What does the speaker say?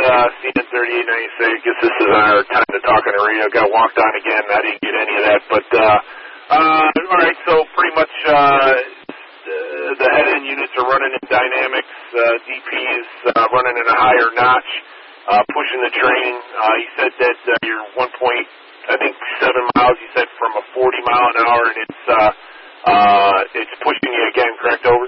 CN3896. I guess this is our time to talk on the radio. Got walked on again. I didn't get any of that. But, all right, so pretty much the head-end units are running in dynamics. DP is running in a higher notch, pushing the train. You said that you're 1.7 miles, you said, from a 40 mile an hour, and it's pushing you again, correct, over?